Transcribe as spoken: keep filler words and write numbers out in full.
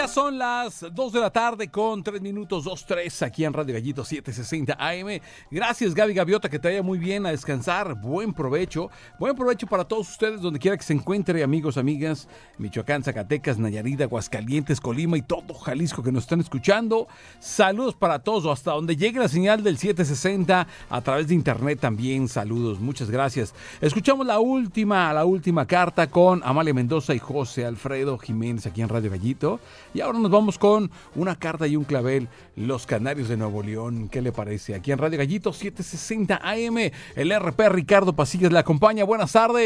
Ya son las dos de la tarde con tres minutos, dos tres aquí en Radio Gallito setecientos sesenta A M. Gracias, Gaby Gaviota, que te vaya muy bien a descansar. Buen provecho. Buen provecho para todos ustedes, donde quiera que se encuentre, amigos, amigas. Michoacán, Zacatecas, Nayarit, Aguascalientes, Colima y todo Jalisco que nos están escuchando. Saludos para todos, hasta donde llegue la señal del setecientos sesenta a través de internet también. Saludos, muchas gracias. Escuchamos la última, la última carta con Amalia Mendoza y José Alfredo Jiménez aquí en Radio Gallito. Y ahora nos vamos con una carta y un clavel, Los Canarios de Nuevo León. ¿Qué le parece? Aquí en Radio Gallito setecientos sesenta A M, el R P Ricardo Pasillas le acompaña. Buenas tardes.